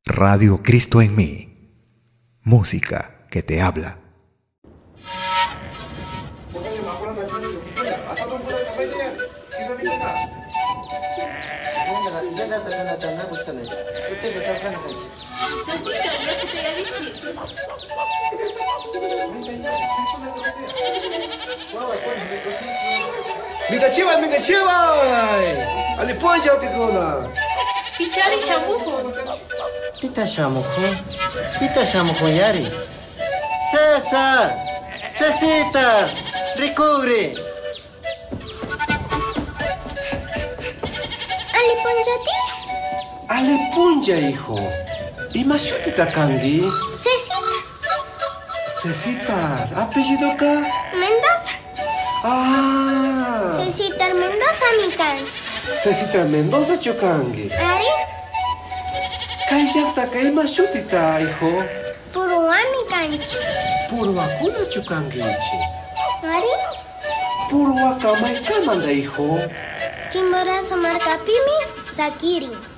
Radio Cristo en mí. Música que te habla. Minga chiva! Aliponja o que kona? Pichari chamuco. Pita shamuko yari. César, Cecita, recobre. Aliponjati? Alipunja, hijo. Imashutita kangi? Cecita. Cecita, apellido ka? Mendoza. Ah, Cecita Mendoza mikan. Cecita Mendoza chukangi. Ari? Kay llaqta kay imashutita, hijo. Puruami kanchi. Purwakuna chukangichi. Ari? Purwaka maykamanda, hijo. Chimborazo marcapimi Sakiri.